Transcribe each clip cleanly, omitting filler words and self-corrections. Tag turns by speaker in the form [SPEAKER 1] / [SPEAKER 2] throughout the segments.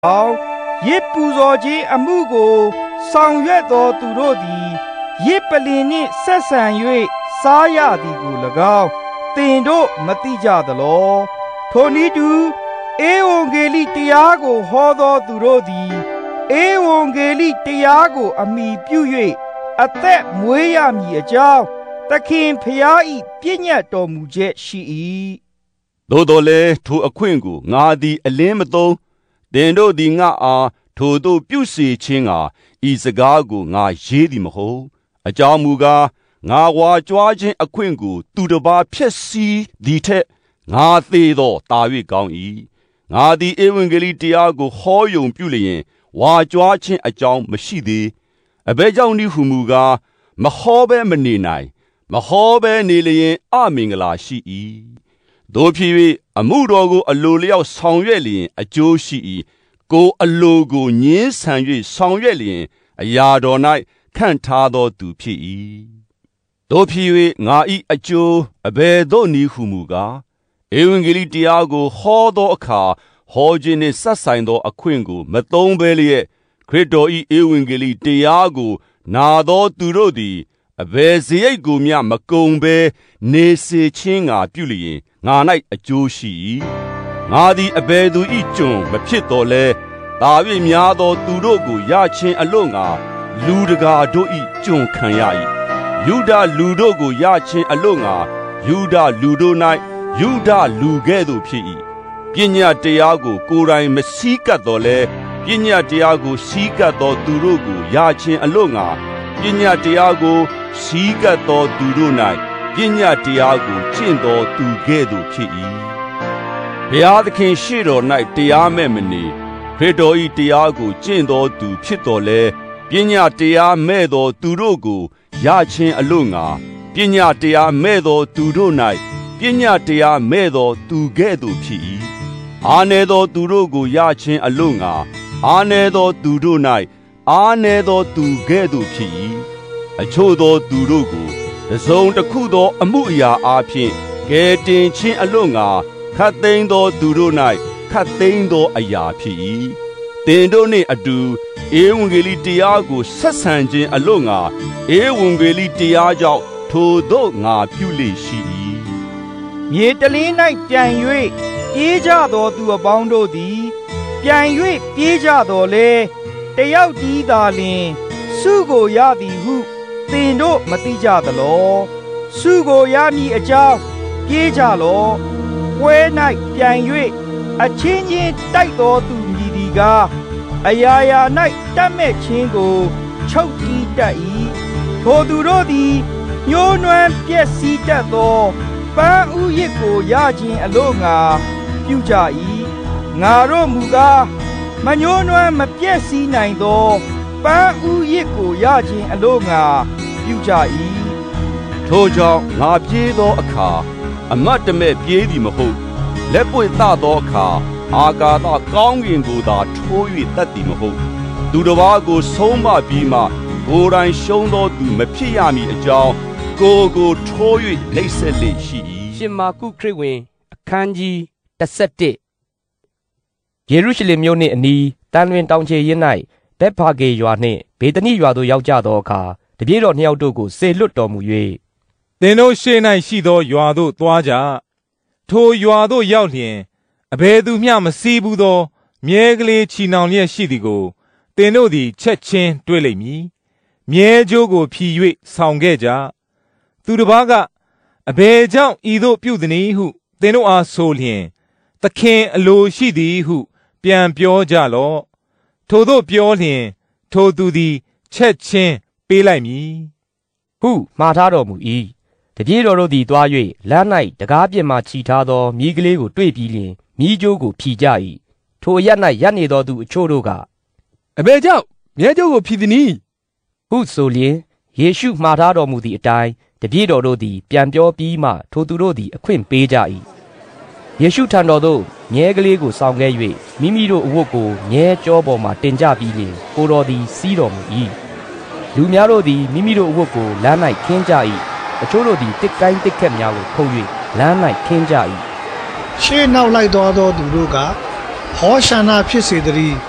[SPEAKER 1] ရစ်ပူဇော်ခြင်းအမှုကိုဆောင်ရွက်သောသူတို့သည်ရစ်ပလင်နှင့်ဆက်ဆံ၍စားရသည်ကို၎င်းသင်တို့မသိကြသလောထိုနည်းတူဧဝံဂေလိတရားကိုဟောသောသူတို့သည်ဧဝံဂေလိတရားကိုအမိပြု၍အသက်မွေးရမည်အကြောင်းသခင်ဖျား၏ပြည့်ညတ်တော်မူချက်ရှိ၏
[SPEAKER 2] သို့တော်လည်းထိုအခွင့်ကိုငါသည်အလင်းမသုံးသင်တို့သည်ငါအားထိုတို့ပြုစေခြင်းကဤစကားကိုငါရေးသည်မဟုတ်အကြောင်းမူကားငါဝါကြွားခြင်းအခွင့်ကိုသူတစ်ပါးဖျက်ဆီးသည်ထက်ငါသေးသောတာ၍ကောင်း၏ငါသည်ဧဝံဂေလိတရားကိုဟောယုံပြုလျင်ဝါကြွားခြင်းအကြောင်းမရှိသေးအဘယ်ကြောင့်နည်းဟုမူကားမဟောဘဲမနေနိုင်မဟောဘဲနေလျင်အမင်္ဂလာရှိ၏တို့ဖြစ်၍အမှုတော်ကိုအလိုလျောက်ဆောင်ရွက်လျင်အကျိုးရှိ၏ကိုအလိုကိုညှင်းဆန်၍ဆောင်ရွက်လျင်အရာတော်၌ခန့်ထားသောသူဖြစ်၏တို့ဖြစ်၍ငါ၏အကျိုးအဘယ်သို့နည်းဟုမူကားဧဝံဂေလိတရားကိုဟောသောအခါဟောခြင်းနှင့်ဆက်ဆိုင်သောအခွင့်ကိုမသုံးဘဲလျက်ခရစ်တော်၏ဧဝံဂေလိတရားကိုနာသောသူတို့သည်အဘယ်စရိတ်ကိုမျှမကုန်ဘဲနေစေခြင်းငါပြုလျင်ငါ၌အကျိုးရှိ၏ငါသည်အဘယ်သူ၏ကျွန်မဖြစ်တော်လဲသာ၍များသောသူတို့ကိုရခြင်းအလို့ငါလူတကာတို့၏ကျွန်ခံရ၏ယုဒလူတို့ကိုရခြင်းအလို့ငါယုဒလူတို့၌ယုဒလူကဲ့သို့ဖြစ်၏ပညာတရားကိုကိုယ်တိုင်မစည်းကပ်တော်လဲပညာတရားကိုစည်းကပ်သောသူတို့ကိုရခြင်းအလို့ငါပညာတရားကိုစည်းကပ်သောသူတို့၌ပညာတရားကိုကျင့်သောသူကဲ့သို့ဖြစ်၏ဘုရားသခင်ရှေ့တော်၌တရားမဲ့မနေခရစ်တော်၏တရားကိုကျင့်သောသူဖြစ်တော်လဲပညာတရားမဲ့သောသူတို့ကိုရခြင်းအလို့ငါပညာတရားမဲ့သောသူတို့၌ပညာတရားမဲ့သောသူကဲ့သို့ဖြစ်၏အာနယ်သောသူတို့ကိုရခြင်းအလို့ငါအာနယ်သောသူတို့၌အာနယ်သောသူကဲ့သို့ဖြစ်၏အချို့သောသူတို့ကိုတစ်စုံတစ်ခုသောအမှုအရာအားဖြင့်ကယ်တင်ခြင်းအလို့ငါခတ်သိမ်းသောသူတို့၌ခတ်သိမ်းသောအရာဖြစ်၏သင်တို့နှင့်အတူဧဝံဂေလိတရားကိုဆက်ဆံခြင်းအလို့ငါဧဝံဂေလိတရားကြောင့်ထိုသို့ငါပြုလေရှိ၏
[SPEAKER 1] မြေတလင်း၌ပြန်၍ပြေးကြသောသူအပေါင်းတို့သည်ပြန်၍ပြေးကြတော်လဲတယောက်တည်းသာလျှင်စုကိုရသည်ဟုသင်တို့မသိကြသလောစုကိုရမည်အကြောင်းပြေးကြလောပွဲ၌ပြန်၍အချင်းချင်းတိုက်တော်သူမည်ဒီကားအရာရာ၌တတ်မဲ့ခြင်းကိုချုပ်တီးတတ်၏ထိုသူတို့သည်ညှိုးနွမ်းပျက်စီးတတ်သောပန်းဥယျစ်ကိုရခြင်းအလို့ငါပြုကြ၏ငါတို့မူကားမညှိုးနွမ်းမပျက်စီးနိုင်သောပန်းဥယျစ်ကိုရခြင်းအလို့ငါပြုကြ၏
[SPEAKER 2] ထိုကြောင့်ငါပြေးသောအခါအမတ်တမဲ့ပြေးသည်မဟုတ်လက်ပွေသသောအခါအာကာသကောင်းကင်ကိုသာထိုး၍တတ်သည်မဟုတ်သူတစ်ပါးကိုဆုံးမပြီးမှကိုယ်တိုင်ရှုံးသောသူမဖြစ်ရမည်အကြောင်းကိုထိုး၍နှိပ်စက်လေရှိ၏
[SPEAKER 3] ရှင်မာကုခရစ်ဝင်အခန်းကြီး17ယေရုရှလင်မြို့နှင့်အနီးတန်လွင်တောင်ခြေရင်း၌ဗက်ဖာဂေရွာနှင့်ဗေသနိရွာသို့ရောက်ကြသောအခါတပည့်တော်နှစ်ယောက်တို့ကိုစေလွတ်တော်မူ၍
[SPEAKER 4] သင်တို့ရှေ့၌ရှိသောရွာသို့သွားကြထိုရွာသို့ရောက်လျင်အဘယ်သူမျှမစည်းဘူးသောမြဲကလေးချီနှောင်လျက်ရှိသည်ကိုသင်တို့သည်ချက်ချင်းတွေ့လိမ့်မည်မြဲကြိုးကိုဖြီ၍ဆောင်ခဲ့ကြသူတစ်ပါးကအဘယ်ကြောင့်ဤသို့ပြုသည်နည်းဟုသင်တို့အားဆိုလျင်သခင်အလိုရှိသည်ဟုပြန်ပြောကြလော့ထိုသို့ပြောလျင်ထိုသူသည်ချက်ချင်းပေးလိုက်မည်
[SPEAKER 3] ဟုမှားထားတော်မူ၏တပည့်တော်တို့သည်သွား၍လမ်း၌တကားပြင်မှချီထားသောမြည်းကလေးကိုတွေ့ပြီးလျှင်မြည်းကြိုးကိုဖြီကြ၏ထိုအရပ်၌ရပ်နေသောသူအချို့တို့ကအ
[SPEAKER 4] ဘယ်ကြောင့်မြည်းကြိုးကိုဖြီသည်နည်း
[SPEAKER 3] ဟုဆိုလျင်ယေရှုမှားထားတော်မူသည့်အတိုင်းတပည့်တော်တို့သည်ပြန်ပြောပြီးမှထိုသူတို့သည်အခွင့်ပေးကြ၏ယေရှုထံတော်သို့မြည်းကလေးကိုဆောင်ခဲ့၍မိမိတို့အဝတ်ကိုမြည်းကြောပေါ်မှတင်ကြပြီးလျှင်ကိုတော်သည်စီးတော်မူ၏လူများတို့သည်မိမိတို့အဝတ်ကိုလမ်း၌ခင်းကြ၏အချို့တို့သည်တစ်ကိုင်းတစ်ခက်များကိုဖုံး၍လမ်း၌ခင်းကြ၏
[SPEAKER 5] ရှေ့နောက်လိုက်သွားသောသူတို့ကဟောရှန္နာဖြစ်စေတည်း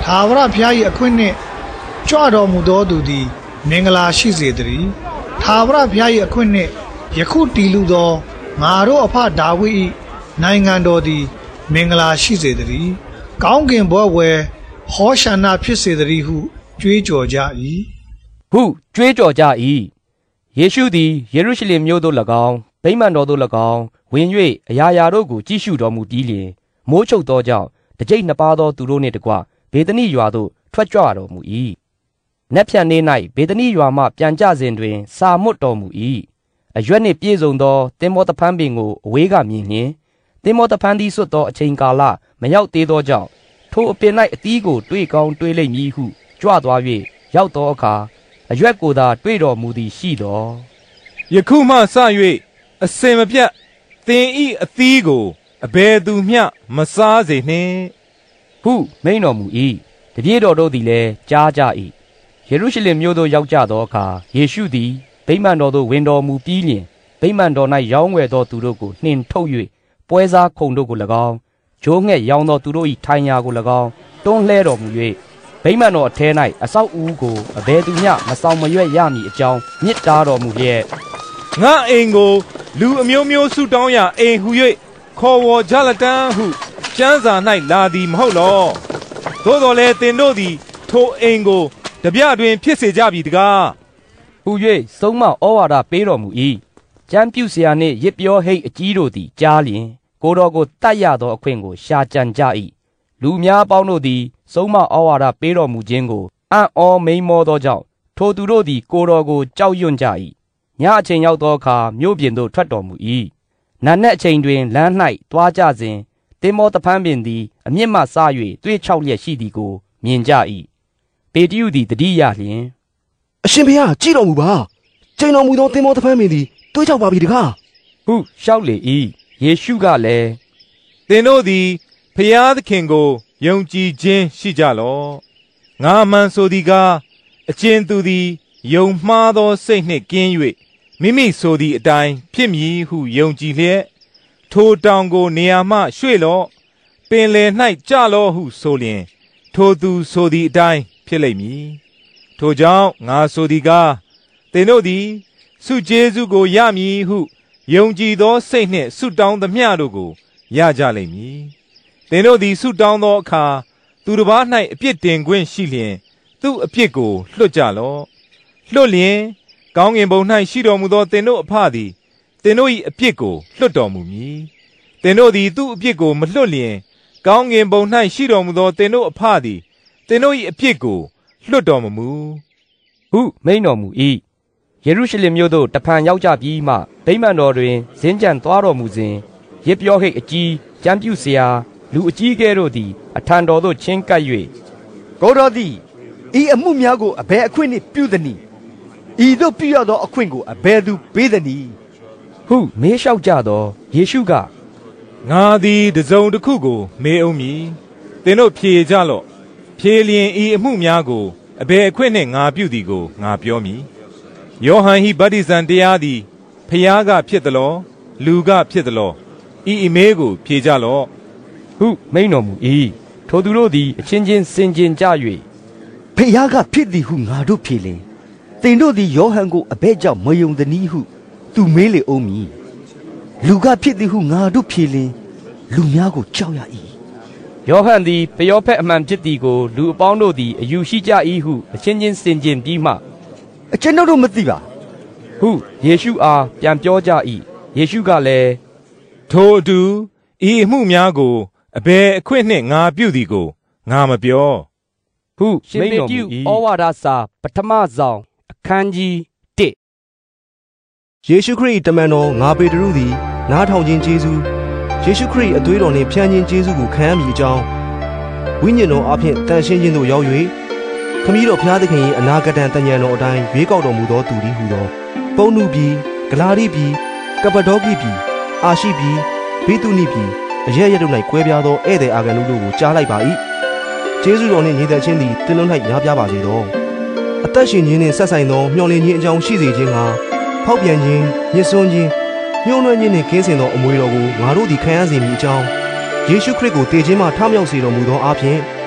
[SPEAKER 5] ထာဝရဘုရား၏အခွင့်နှင့်ကြွတော်မူသောသူသည်မင်္ဂလာရှိစေတည်းထာဝရဘုရား၏အခွင့်နှင့်ယခုတည်လူသောငါတို့အဖဒါဝိဒ်၏နိုင်ငံတော်သည်မင်္ဂလာရှိစေတည်းကောင်းကင်ဘဝဝယ်ဟောရှဏဖြစ်စေတည်းဟုကြွေးကြော်ကြ၏
[SPEAKER 3] ဟုကြွေးကြော်ကြ၏ယေရှုသည်ယေရုရှလင်မြို့သို့၎င်းဗိမာန်တော်သို့၎င်းဝင်၍အရာရာတို့ကိုကြည့်ရှုတော်မူပြီးလျှင်မိုးချုပ်သောကြောင့်တကျိပ်နှစ်ပါးသောသူတို့နှင့်တကွဗေသနိရွာသို့ထွက်ကြွတော်မူ၏နက်ဖြန်နေ့၌ဗေသနိရွာမှပြန်ကြစဉ်တွင်စာမွတ်တော်မူ၏အရွက်နှင့်ပြည့်စုံသောသင်္ဘောတဖန်းပင်ကိုအဝေးကမြင်လျှင်သင်္ဘောတဖန်းသည်ဆွတ်သောအချိန်ကာလမရောက်သေးသောကြောင့်ထိုအပင်၌အသီးကိုတွေ့ကောင်းတွေ့လိမ့်မည်ဟုကြွသွား၍ရောက်သောအခါအရွက်ကိုသာတွေ့တော်မူသည်ရှိသော
[SPEAKER 4] ယခုမှစ၍အစင်မပြတ်သင်ဤအသီးကိုအဘယ်သူမျှမစားစေနှင့်
[SPEAKER 3] ဟုမိန့်တော်မူ၏တပည့်တော်တို့သည်လည်းကြားကြ၏ယေရုရှလင်မြို့သို့ရောက်ကြသောအခါယေရှုသည်ဗိမာန်တော်သို့ဝင်တော်မူပြီးလျှင်ဗိမာန်တော်၌ရောင်းဝယ်သောသူတို့ကိုနှင်ထုတ်၍ပွဲစားခုံတို့ကို၎င်းဂျိုးငှက်ရောင်းသောသူတို့၏ထိုင်ရာကို၎င်းတွန်းလှဲတော်မူ၍ဗိမာန်တော်အထဲ၌အဆောက်အဦကိုအဘယ်သူမျှမဆောင်မရွက်ရမည်အကြောင်းမြစ်တားတော်မူလျက်
[SPEAKER 4] ငါအိမ်ကိုလူအမျိုးမျိုးဆုတောင်းရာအိမ်ဟု၍ခေါ်ဝေါ်ကြလတံဟုကျမ်းစာ၌လာသည်မဟုတ်လောသို့တော်လည်းသင်တို့သည်ထိုအိမ်ကိုတပြတွင်ဖြစ်စေကြပြီတကား
[SPEAKER 3] ဟူ၍ဆုံးမဩဝါဒပေးတော်မူ၏ကျမ်းပြုဆရာနှင့်ရစ်ပြောဟိတ်အကြီးတို့သည်ကြားလျင်ကိုတော်ကိုတတ်ရသောအခွင့်ကိုရှာကြံကြ၏လူများအပေါင်းတို့သည်ဆုံးမဩဝါဒပေးတော်မူခြင်းကိုအံ့ဩမိန်မောသောကြောင့်ထိုသူတို့သည်ကိုတော်ကိုကြောက်ရွံ့ကြ၏ညအချိန်ရောက်သောအခါမြို့ပြင်သို့ထွက်တော်မူ၏နံနက်အချိန်တွင်လမ်း၌တွားကြစဉ်သင်္ဘောတဖန်းပင်သည်အမြင့်မှစ၍တွေ့ချောက်လျက်ရှိသည်ကိုမြင်ကြ၏ပေတရုသည်တတိယလျင်
[SPEAKER 6] အရှင်ဘုရားကြည့်တော်မူပါကျိန်တော်မူသောသင်္ဘောတဖန်းပင်သည်တွေ့ချောက်ပါပြီတကား
[SPEAKER 3] ဟုလျှောက်လေ၏ယေရှုကလည်း
[SPEAKER 4] သင်တို့သည်ဖျားသခင်ကိုယုံကြည်ခြင်းရှိကြလော့ငါမှန်ဆိုသည်ကားအကျဉ်သူသည်ယုံမှားသောစိတ်နှင့်ကင်း၍မိမိဆိုသည့်အတိုင်းဖြစ်မည်ဟုယုံကြည်လျက်ထိုတောင်ကိုနေရာမှရွှေ့လော့ပင်လယ်၌ကျလော့ဟုဆိုလျင်ထိုသူဆိုသည့်အတိုင်းဖြစ်လိမ့်မည်ထိုကြောင့်ငါဆိုသည်ကားသင်တို့သည်ဆုကျေးဇူးကိုရမည်ဟုယုံကြည်သောစိတ်နှင့်ဆုတောင်းသမျှတို့ကိုရကြလိမ့်မည်သင်တို့သည်ဆုတောင်းသောအခါသူတစ်ပါး၌အပြစ်တင်ခွင့်ရှိလျင်သူ့အပြစ်ကိုလွှတ်ကြလော့လွှတ်လျင်ကောင်းကင်ဘုံ၌ရှိတော်မူသောသင်တို့အဖသည်သင်တို့၏အပြစ်ကိုလွှတ်တော်မူမည်သင်တို့သည်သူ့အပြစ်ကိုမလွှတ်လျင်ကောင်းကင်ဘုံ၌ရှိတော်မူသောသင်တို့အဖသည်သင်တို့၏အပြစ်ကိုလွှတ်တော်မမူ
[SPEAKER 3] ဟုမိန့်တော်မူ၏ယေရုရှလင်မြို့သို့တဖန်ရောက်ကြပြီးမှဗိမာန်တော်တွင်ဇင်းကြံသွားတော်မူစဉ်ရစ်ပြောဟိတ်အကြီးကျမ်းပြုဆရာလူအကြီးကဲတို့သည်အထံတော်သို့ချင်းကပ်၍
[SPEAKER 1] ကိုတော်သည်ဤအမှုများကိုအဘယ်အခွင့်နှင့်ပြုသနည်းဤသို့ပြုရသောအခွင့်ကိုအဘယ်သူပေးသနည်း
[SPEAKER 3] ဟုမေးလျှောက်ကြသောယေရှုက
[SPEAKER 4] ငါသည်တစုံတစ်ခုကိုမေးအောင်မည်သင်တို့ဖြေကြလော့ဖြေလျင်ဤအမှုများကိုအဘယ်အခွင့်နှင့်ငါပြုသည်ကိုငါပြောမည်ယောဟန်ဟိဗတ္တိဇံတရားသည်ဖျားကဖြစ်သလောလူကဖြစ်သလောဤအမေးကိုဖြေကြလော့
[SPEAKER 3] ဟုမိန့်တော်မူ၏ထိုသူတို့သည်အချင်းချင်းစင်ကြင်ကြ၍
[SPEAKER 6] ဖျားကဖြစ်သည်ဟုငါတို့ဖြေလျင်သင်တို့သည်ယောဟန်ကိုအဘယ်ကြောင့်မယုံသနည်းဟုသူမေးလေအောင်မည်လူကဖြစ်သည်ဟုငါတို့ဖြေလျင်လူများကိုကြောက်ရ၏
[SPEAKER 3] ယောဟန်သည်ပယောဖက်အမှန်ဖြစ်သည်ကိုလူအပေါင်းတို့သည်အယူရှိကြ၏ဟုအချင်းချင်းစင်ကြင်ပြီးမှ
[SPEAKER 6] အကျွန်ုပ်တို့မသိပါ
[SPEAKER 3] ဟုယေရှုအားပြန်ပြောကြ၏ယေရှုကလည်း
[SPEAKER 4] ထိုအတူဤအမှုများကိုအဘယ်အခွင့်နှင့်ငါပြုသည်ကိုငါမပြော
[SPEAKER 3] ဟုရှင်ပေတရုဩဝါဒစာပထမဆောင်အခန်းကြီး
[SPEAKER 6] 1ယေရှုခရစ်တမန်တော်ငါပေတရုသည်နားထောင်ခြင်းကျေးဇူးယေရှုခရစ်အသွေးတော်နှင့်ဖြန်းခြင်းကျေးဇူးကိုခံရမည်အကြောင်းဝိညာဉ်တော်အဖင်တန်ရှင်းခြင်းသို့ရောက်၍ခမည်းတော်ဘုရားသခင်၏အနာဂတ်တန်တဉဏ်တော်အတိုင်းရွေးကောက်တော်မူသောသူသည်ဟူသောပုန္နုပြည်ဂလာတိပြည်ကပ္ပဒေါကိပြည်အာရှိပြည်ဗိသုနိပြည်အရရတို့၌ကွဲပြားသောဧည့်သည်အာဂန်တို့ကိုကြားလိုက်ပါ၏ကျေးဇူးတော်နှင့်ညီသက်ခြင်းသည်သင်တို့၌များပြားပါစေသောအသက်ရှင်ခြင်းနှင့်ဆက်ဆိုင်သောမျှော်လင့်ခြင်းအကြောင်းရှိစေခြင်းကဖောက်ပြန်ခြင်းညှဉ်းဆန်းခြင်းညှိုးနွမ်းခြင်းနှင့်ကင်းစင်သောအမွေတော်ကိုငါတို့သည်ခံရစေမည်အကြောင်းယေရှုခရစ်ကိုတည်ခြင်းမှထမြောက်စေတော်မူသောအားဖြင့်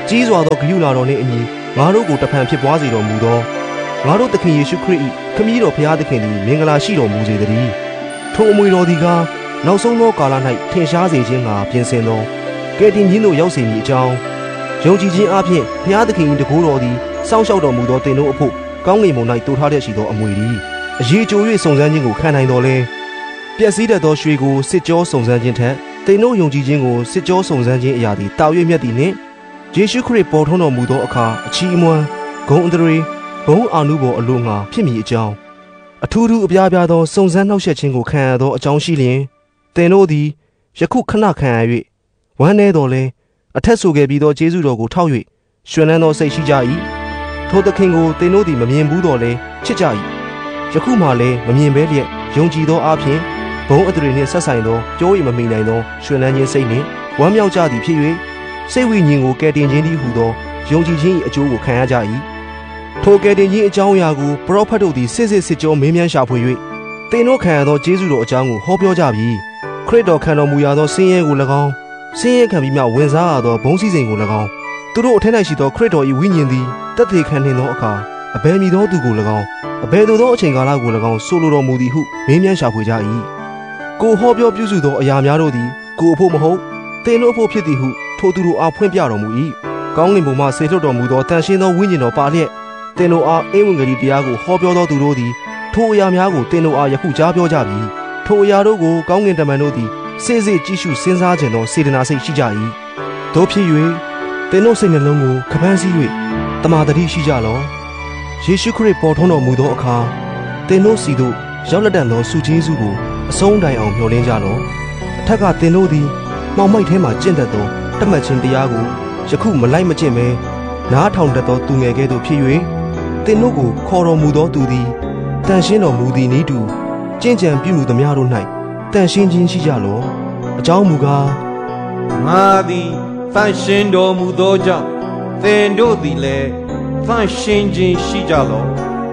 [SPEAKER 6] ကြီးစွာသောဂရုလာတော်နှင့်အညီငါတို့ကိုတဖန်ဖြစ်ပွားစေတော်မူသောငါတို့သခင်ယေရှုခရစ်၏ခမည်းတော်ဖခင်သခင်သည်မင်္ဂလာရှိတော်မူစေတည်းထိုအမွေတော်သည်ကားနောက်ဆုံးသောကာလ၌ထင်ရှားစေခြင်းငါပြင်ဆင်သောကယ်တင်ခြင်းသို့ရောက်စေမည်အကြောင်းယုံကြည်ခြင်းအပြင်ဖခင်သခင်၏တကူတော်သည်စောင့်ရှောက်တော်မူသောသင်တို့အဖို့ကောင်းကင်ဘုံ၌တိုးထားလျက်ရှိသောအမွေသည်အရေးကြို၍စုံစမ်းခြင်းကိုခံနိုင်တော်လဲပျက်စီးတတ်သောရွှေကိုစစ်ကြောစုံစမ်းခြင်းထက်သင်တို့ယုံကြည်ခြင်းကိုစစ်ကြောစုံစမ်းခြင်းအရာသည်တာ၍မြတ်သည်နှင့်ယေရှုခရစ်ပေါ်ထွန်းတော်မူသောအခါအချီးအမွမ်းဂုဏ်အသရေဘုန်းအာနုဘော်အလိုငှာဖြစ်မည်အကြောင်းအထူးထူးအပြားပြားသောစုံစမ်းနှောက်ယှက်ခြင်းကိုခံရသောအကြောင်းရှိလျင်သင်တို့သည်ယခုခဏခံရ၍ဝမ်းနည်းတော်လဲအထက်ဆိုခဲ့ပြီးသောကျေးဇူးတော်ကိုထောက်၍ရွှင်လန်းသောစိတ်ရှိကြ၏ထိုသခင်ကိုသင်တို့သည်မမြင်ဘူးတော်လဲချစ်ကြ၏ယခုမှလည်းမမြင်ဘဲလျက်ယုံကြည်သောအားဖြင့်ဘုန်းအသရေနှင့်ဆက်ဆိုင်သောကြော၏မမိနိုင်သောရွှင်လန်းခြင်းစိတ်နှင့်ဝမ်းမြောက်ကြသည်ဖြစ်၍စိတ်ဝိညာဉ်ကိုကယ်တင်ခြင်းတည်းဟူသောယုံကြည်ခြင်း၏အကျိုးကိုခံရကြ၏ထိုကယ်တင်ခြင်းအကြောင်းအရာကိုပရောဖက်တို့သည်စစ်ကြောမေးမြန်းရှာဖွေ၍သင်တို့ခံရသောကျေးဇူးတော်အကြောင်းကိုဟောပြောကြပြီခရစ်တော်ခံတော်မူရာသောဆင်းရဲကို၎င်းဆင်းရဲခံပြီးမှဝင်စားရသောဘုန်းစည်းစိမ်ကို၎င်းသူတို့အထက်၌ရှိသောခရစ်တော်၏ဝိညာဉ်သည်တသက်ခံနေသောအခါအဘယ်မည်သောသူကို၎င်းအဘယ်သို့သောအချိန်ကာလကို၎င်းဆိုလိုတော်မူသည်ဟုမေးမြန်းရှာဖွေကြ၏ကိုဟောပြောပြုစုသောအရာများတို့သည်ကိုအဖို့မဟုတ်သင်တို့အဖို့ဖြစ်သည်ဟုထိုသူတို့အားဖွင့်ပြတော်မူ၏ကောင်းကင်ဘုံမှဆေလွတ်တော်မူသောတန်ရှင်းသောဝိညာဉ်တော်ပါလျက်သင်တို့အားဧဝံဂေလိတရားကိုဟောပြောသောသူတို့သည်ထိုအရာများကိုသင်တို့အားယခုကြားပြောကြပြီထိုအရာတို့ကိုကောင်းကင်တမန်တို့သည်စေ့စေ့ကြည့်ရှုစဉ်းစားခြင်းသောစေတနာစိတ်ရှိကြ၏တို့ဖြစ်၍သင်တို့စိတ်နှလုံးကိုခပန်းစည်း၍တမာတတိရှိကြလော့ယေရှုခရစ်ပေါ်ထွန်းတော်မူသောအခါသင်တို့စီသို့ရောက်လက်တန်သောဆုကျေးဇူးကိုအဆုံးတိုင်အောင်မျှော်လင့်ကြလော့အထက်ကသင်တို့သည်မှောင်မိုက်ထဲမှကျင့်တတ်သောတတ်မှတ်ခြင်းတရားကိုယခုမလိုက်မကျင့်ဘဲနားထောင်တတ်သောသူငယ်ကဲ့သို့ဖြစ်၍သင်တို့ကိုခေါ်တော်မူသောသူသည်တန်ရှင်းတော်မူသည်နည်းတူကျင့်ကြံပြုမှုသမျှတို့၌တန်ရှင်းခြင်းရှိကြလော့အကြောင်းမူကား
[SPEAKER 7] ငါသည်တန်ရှင်းတော်မူသောကြောင့်သင်တို့သည်လည်းတန်ရှင်းခြင်းရှိကြလော့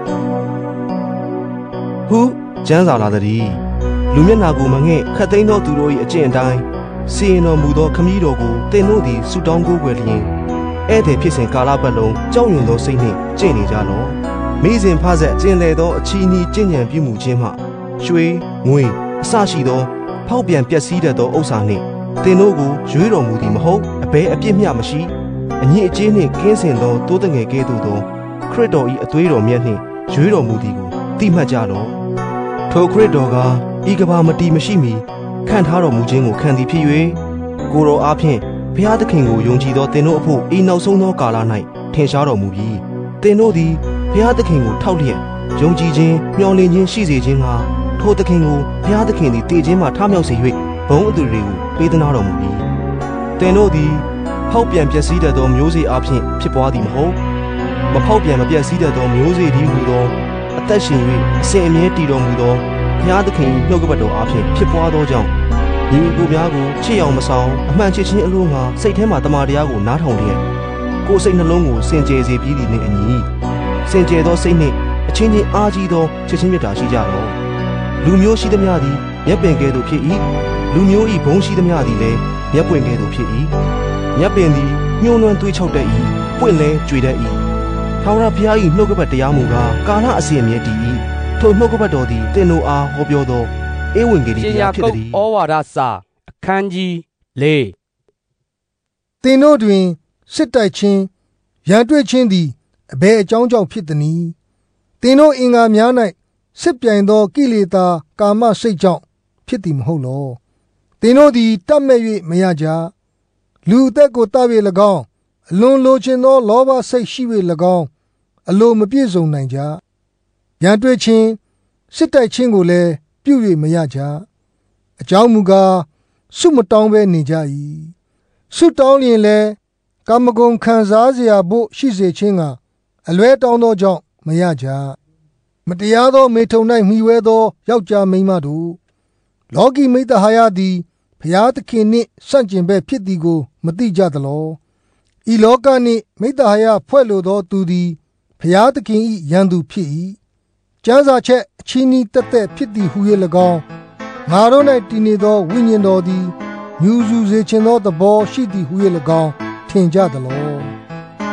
[SPEAKER 6] ဟုကျမ်းစာလာသည်လူမျက်နာကိုမငဲ့ခတ်သိမ်းသောသူတို့၏အကျင့်အတိုင်းစီရင်တော်မူသောခမည်းတော်ကိုသင်တို့သည်ဆုတောင်းကိုးကွယ်လျင်ဧည့်သည်ဖြစ်စဉ်ကာလပတ်လုံးကြောက်ရွံ့သောစိတ်နှင့်ကျင့်နေကြလော့မိစဉ်ဖဆက်ကျင့်လေသောအချီးနှီးကျင့်ကြံပြုမှုခြင်းမှရွှေငွေအစရှိသောဖောက်ပြန်ပျက်စီးတတ်သောဥစ္စာနှင့်သင်တို့ကိုရွေးတော်မူသည်မဟုတ်အဘယ်အပြစ်မျှမရှိအညစ်အကြေးနှင့်ကင်းစင်သောတိုးတငယ်ကဲ့သို့သောခရစ်တော်၏အသွေးတော်မြတ်နှင့်ရွေးတော်မူသည်ကိုသိမှတ်ကြလော့ထိုခရစ်တော်ကဤကဘာမတီမရှိမီခံထားတော်မူခြင်းကိုခံသည်ဖြစ်၍ကိုယ်တော်အားဖြင့်ဘုရားသခင်ကိုယုံကြည်သောသင်တို့အဖို့ဤနောက်ဆုံးသောကာလ၌ထင်ရှားတော်မူပြီးသင်တို့သည်ဘုရားသခင်ကိုထောက်လျက်ယုံကြည်ခြင်းမျှော်လင့်ခြင်းရှိစေခြင်းကထိုသခင်ကိုဘုရားသခင်သည်တည်ခြင်းမှထမြောက်စေ၍ဘုန်းအတူတွေကိုပေးသနာတော်မူပြီးသင်တို့သည်ဖောက်ပြန်ပျက်စီးတတ်သောမျိုးစေ့အဖြစ်ဖြစ်ပွားသည်မဟုတ်မဖောက်ပြန်မပျက်စီးတတ်သောမျိုးစေ့တည်းဟူသောအသက်ရှင်၍အစဉ်အမြဲတည်တော်မူသောဘုရားသခင်နှုတ်ကပတ်တော်အဖြစ်ဖြစ်ပွားသောကြောင့်ညီကိုများကိုချစ်အောင်မဆောင်အမှန်ချစ်ခြင်းအလို့ငါစိတ်ထဲမှာတမန်တရားကိုနားထောင်လျက်ကိုယ်စိတ်နှလုံးကိုစင်ကြယ်စေပြီးသည်နှင့်အညီစင်ကြယ်သောစိတ်နှင့်အချင်းချင်းအားကြီးသောချစ်ချင်းမြတ်တာရှိကြတော့လူမျိုးရှိသမျှသည်မျက်ပင်ကဲ့သို့ဖြစ်၏လူမျိုး၏ဘုံရှိသမျှသည်လည်းမျက်ပွင့်ကဲ့သို့ဖြစ်၏မျက်ပင်သည်ညှိုးနွမ်းသွေးချောက်တတ်၏ပွင့်လဲကြွေတတ်၏ထာဝရဘုရား၏နှုတ်ကပတ်တရားမူကားကာလအစဉ်အမြဲတည်၏ထိုနှုတ်ကပတ်တော်သည်သင်တို့အားဟောပြောသောဧဝံဂေလိတရားဖြစ်သည်
[SPEAKER 3] ဩဝါဒစာအခန်းကြီး၄
[SPEAKER 8] သင်တို့တွင်စစ်တိုက်ခြင်းရန်တွေ့ခြင်းသည်အဘယ်အကြောင်းကြောင့်ဖြစ်သနည်းသင်တို့အင်္ဂါများ၌စစ်ပြိုင်သောကိလေသာကာမစိတ်ကြောင့်ဖြစ်သည်မဟုတ်လောသင်တို့သည်တတ်မဲ့၍မရကြလူအသက်ကိုတတ်၍၎င်းအလွန်လိုချင်သောလောဘစိတ်ရှိ၍၎င်းအလိုမပြည့်စုံနိုင်ကြရန်တွေ့ခြင်းစစ်တိုက်ခြင်းကိုလည်းပြု၍မရကြအကြောင်းမူကားဆုမတောင်းဘဲနေကြ၏ဆုတောင်းလျင်လည်းကာမဂုဏ်ခံစားเสียဖို့ရှိစေခြင်းကအလွဲတောင်းသောကြောင့်မရကြမတရားသောမေထုံ၌မှီဝဲသောယောက်ျားမိန်းမတို့လောကီမိတ္တဟာယသည်ဘုရားသခင်နှင့်ဆန့်ကျင်ဘက်ဖြစ်သည်ကိုမသိကြသလောဤလောကနှင့်မိတ္တဟာယဖွဲ့လိုသောသူသည်ဘုရားသခင်၏ရန်သူဖြစ်၏ကျမ်းစာချက်အချီးနှီးတက်တက်ဖြစ်သည်ဟု၍၎င်းငါတို့၌တည်နေသောဝိညာဉ်တော်သည်ညူစုစေခြင်းသောသဘောရှိသည်ဟု၍၎င်းထင်ကြသလော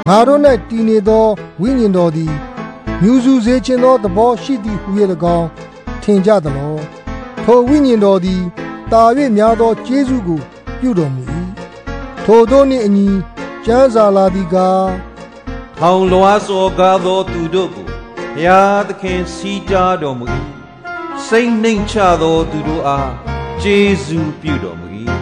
[SPEAKER 8] ငါတို့၌တည်နေသောဝိညာဉ်တော်သည်မြူစုစေခြင်းသောသဘောရှိသည်ဟု၍၎င်းထင်ကြသလောထိုဝိညာဉ်တော်သည်တာ၍များသောကျေးဇူးကိုပြုတော်မူ၏ထိုသို့နှင့်အညီကျမ်းစာလာသည်ကား
[SPEAKER 7] ထောင်လွှားစော်ကားသောသူတို့ကိုဘုရားသခင်စီးကြတော်မူ၏စိတ်နှိမ်ချသောသူတို့အားကျေးဇူးပြုတော်မူ၏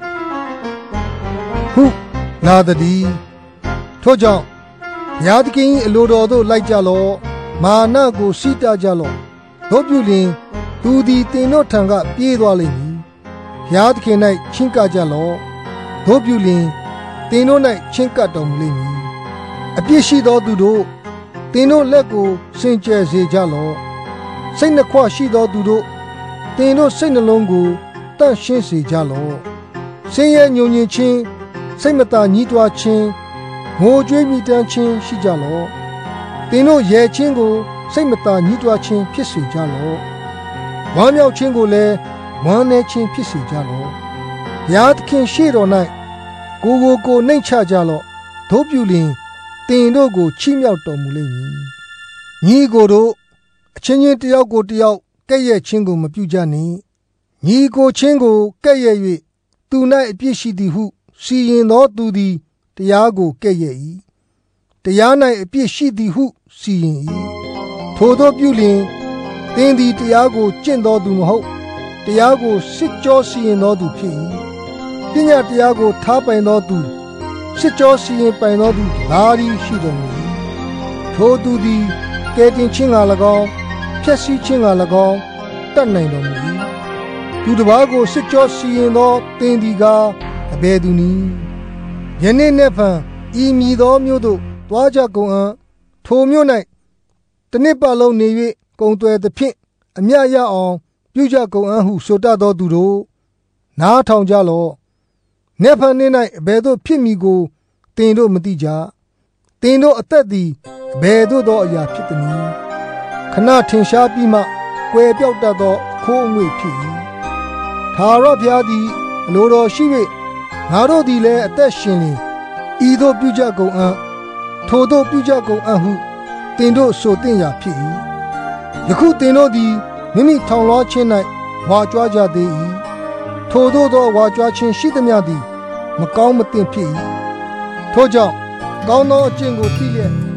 [SPEAKER 8] ဟုလာသည်ထို့ကြောင့်ဘုရားသခင်၏အလိုတော်သို့လိုက်ကြလော့မာနကိုစီးတားကြလော့တို့ပြုလျင်သူသည်တင်တို့ထံကပြေးသွားလိမ့်မည်ဘုရားသခင်၌ချဉ်ကပ်ကြလော့တို့ပြုလျင်တင်တို့၌ချဉ်ကပ်တော်မူလိမ့်မည်အပြစ်ရှိသောသူတို့တင်တို့လက်ကိုစင်ကြယ်စေကြလော့စိတ်နှခွရှိသောသူတို့တင်တို့စိတ်နှလုံးကိုတန့်ရှင်းစေကြလော့ဆင်းရဲညှို့ညင်ခြင်းစိတ်မသာညှိတွားခြင်းငိုကြွေးမိတမ်းခြင်းရှိကြလော့တင်တို့ရဲခြင်းကိုစိတ်မသာညှိတွားခြင်းဖြစ်စေကြလော့ဝမ်းမြောက်ခြင်းကိုလည်းဝမ်းနည်းခြင်းဖြစ်စေကြလော့ဘုရားသခင်ရှေ့တော်၌ကိုနှိမ့်ချကြလော့တို့ပြုလျင်တင်တို့ကိုချီးမြှောက်တော်မူလိမ့်မည်ညီကိုတို့အချင်းချင်းတယောက်ကိုတယောက်ကဲ့ရဲ့ခြင်းကိုမပြုကြနှင့်ညီကိုချင်းကိုကဲ့ရဲ့၍သူ၌အပြစ်ရှိသည်ဟုစီရင်သောသူသည်တရားကိုကဲ့ရဲ့၏တရား၌အပြစ်ရှိသည်ဟုစီရင်၏ထိုတို့ပြုလျင်သင်သည်တရားကိုကျင့်တော်သူမဟုတ်တရားကိုစစ်ကြောစီရင်တော်သူဖြစ်၏ပညာတရားကိုထားပိုင်တော်သူစစ်ကြောစီရင်ပိုင်တော်သူလာသည်ရှိတော်မူ၏ထိုသူသည်ကဲတင်ခြင်းက၎င်းဖြည့်ဆည်းခြင်းက၎င်းတတ်နိုင်တော်မူ၏သူတစ်ပါးကိုစစ်ကြောစီရင်သောသင်သည်ကအဘယ်သူနည်းယနေ့နေ့ဖန်ဤမည်သောမြို့သို့တွားကြကုန်အံ့ထိုမြို့၌တစ်နှစ်ပတ်လုံးနေ၍ကုံသွဲသဖြင့်အမြတ်ရအောင်ပြုကြကုန်အံ့ဟုဆိုတတ်သောသူတို့နားထောင်ကြလော့နေ့ဖန်နေ့၌အဘယ်သို့ဖြစ်မည်ကိုသင်တို့မသိကြသင်တို့အသက်သည်အဘယ်သို့သောအရာဖြစ်သနည်းခဏထင်ရှားပြီးမှကွယ်ပြောက်တတ်သောခိုးအငွေ့ဖြစ်၏ထာဝရဘုရားသည်အလိုတော်ရှိ၍ငါတို့သည်လည်းအသက်ရှင်လျင်ဤသို့ပြုကြကုန်အံ့ထိုသို့ပြုကြကုန်အံ့ဟုသင်တို့ဆိုသင့်ရာဖြစ်၏ယခုသင်တို့သည်မိမိထောင်လွှားခြင်း၌ဝါကြွားကြသေး၏ထိုသို့သောဝါကြွားခြင်းရှိသမျှသည်မကောင်းမသင့်ဖြစ်၏ထို့ကြောင့်ကောင်းသောအကျင့်ကိုသိလျက်